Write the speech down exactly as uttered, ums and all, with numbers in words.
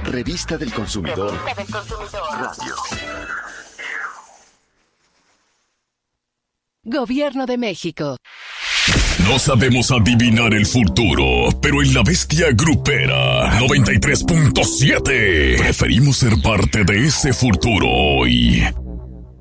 Revista del Consumidor. Revista del Consumidor. Radio. Gobierno de México. No sabemos adivinar el futuro, pero en La Bestia Grupera noventa y tres punto siete preferimos ser parte de ese futuro hoy.